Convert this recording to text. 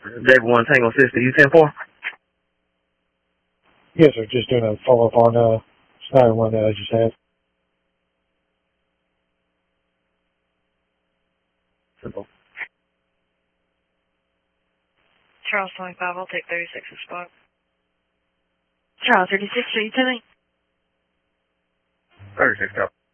David 1 Tango 60, you 10-4? Yes, sir. Just doing a follow-up on Snyder one that I just had. Simple. Charles 25, I'll take 36 as spot. Charles 36, are you to me? 36, go.